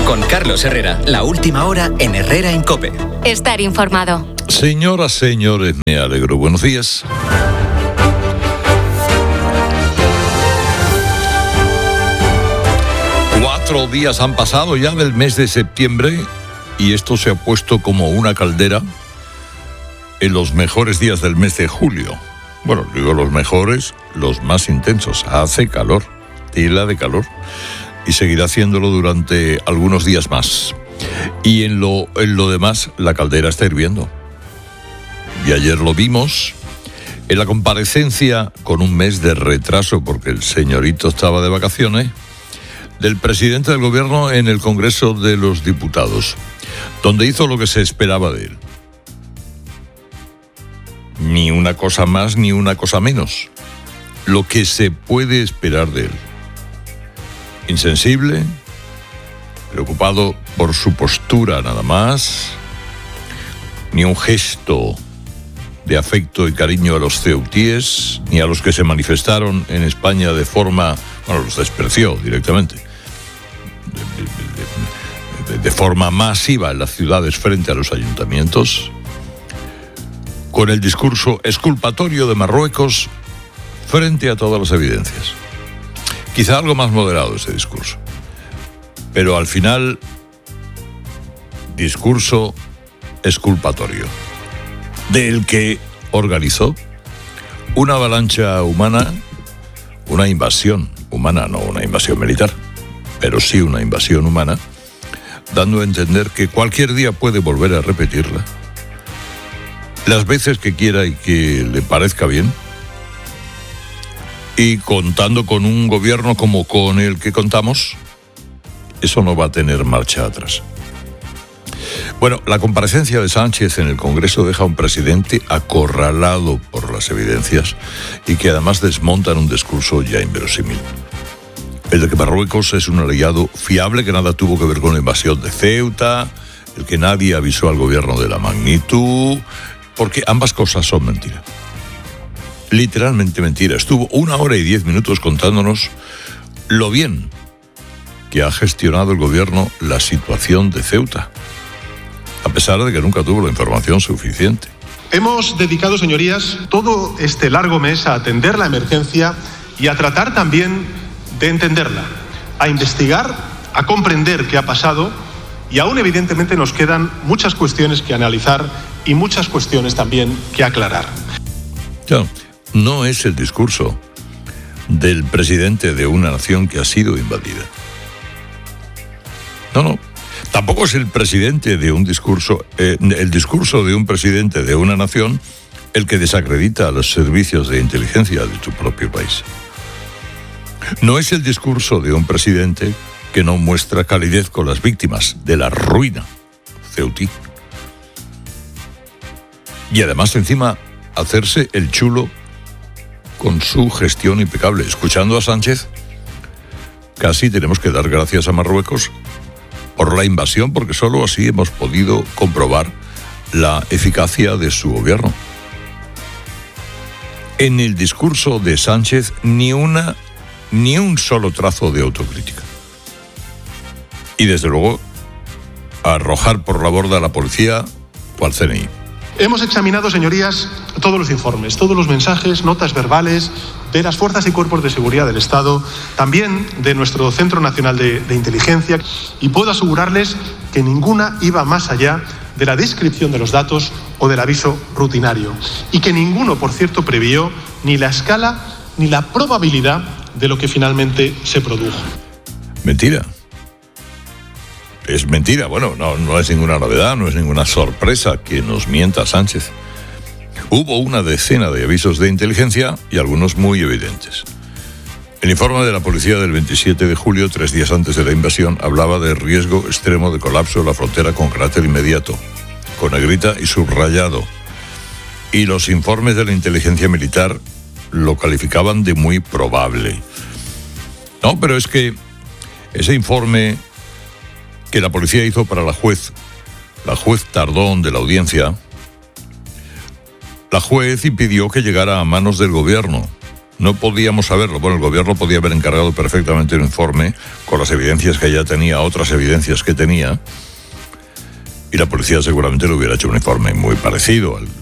Con Carlos Herrera, la última hora en Herrera en COPE. Estar informado. Señoras, señores, me alegro. Buenos días. Cuatro días han pasado ya del mes de septiembre y esto se ha puesto como una caldera en los mejores días del mes de julio. Bueno, digo los mejores, los más intensos. Hace calor, tela de calor, y seguirá haciéndolo durante algunos días más. Y en lo demás, la caldera está hirviendo. Y ayer lo vimos en la comparecencia, con un mes de retraso porque el señorito estaba de vacaciones, del presidente del gobierno en el Congreso de los Diputados, donde hizo lo que se esperaba de él. Ni una cosa más ni una cosa menos. Lo que se puede esperar de él. Insensible, preocupado por su postura nada más, ni un gesto de afecto y cariño a los ceutíes, ni a los que se manifestaron en España de forma, bueno, los despreció directamente, de forma masiva en las ciudades frente a los ayuntamientos, con el discurso exculpatorio de Marruecos frente a todas las evidencias. Quizá algo más moderado ese discurso, pero al final, discurso exculpatorio, del que organizó una avalancha humana, una invasión humana, no una invasión militar, pero sí una invasión humana, dando a entender que cualquier día puede volver a repetirla, las veces que quiera y que le parezca bien, y contando con un gobierno como con el que contamos, eso no va a tener marcha atrás. Bueno, la comparecencia de Sánchez en el Congreso deja a un presidente acorralado por las evidencias y que además desmontan un discurso ya inverosímil. El de que Marruecos es un aliado fiable que nada tuvo que ver con la invasión de Ceuta, el que nadie avisó al gobierno de la magnitud, porque ambas cosas son mentira. Literalmente mentira. Estuvo 1 hora y 10 minutos contándonos lo bien que ha gestionado el gobierno la situación de Ceuta, a pesar de que nunca tuvo la información suficiente. Hemos dedicado, señorías, todo este largo mes a atender la emergencia y a tratar también de entenderla, a investigar, a comprender qué ha pasado, y aún evidentemente nos quedan muchas cuestiones que analizar y muchas cuestiones también que aclarar. Claro, no es el discurso del presidente de una nación que ha sido invadida. No. Tampoco es el presidente de un discurso, el discurso de un presidente de una nación el que desacredita a los servicios de inteligencia de tu propio país. No es el discurso de un presidente que no muestra calidez con las víctimas de la ruina ceutí. Y además, encima, hacerse el chulo con su gestión impecable. Escuchando a Sánchez, casi tenemos que dar gracias a Marruecos por la invasión, porque solo así hemos podido comprobar la eficacia de su gobierno. En el discurso de Sánchez, ni un solo trazo de autocrítica. Y desde luego, arrojar por la borda a la policía o al CNI. Hemos examinado, señorías, todos los informes, todos los mensajes, notas verbales de las fuerzas y cuerpos de seguridad del Estado, también de nuestro Centro Nacional de Inteligencia, y puedo asegurarles que ninguna iba más allá de la descripción de los datos o del aviso rutinario, y que ninguno, por cierto, previó ni la escala ni la probabilidad de lo que finalmente se produjo. Mentira. Es mentira. Bueno, no es ninguna novedad, no es ninguna sorpresa que nos mienta Sánchez. Hubo una decena de avisos de inteligencia y algunos muy evidentes. El informe de la policía del 27 de julio, 3 días antes de la invasión, hablaba de riesgo extremo de colapso de la frontera con carácter inmediato, con negrita y subrayado. Y los informes de la inteligencia militar lo calificaban de muy probable. No, pero es que ese informe que la policía hizo para la juez Tardón de la audiencia, la juez impidió que llegara a manos del gobierno, no podíamos saberlo. Bueno, el gobierno podía haber encargado perfectamente un informe con las evidencias que ya tenía, otras evidencias que tenía, y la policía seguramente le hubiera hecho un informe muy parecido al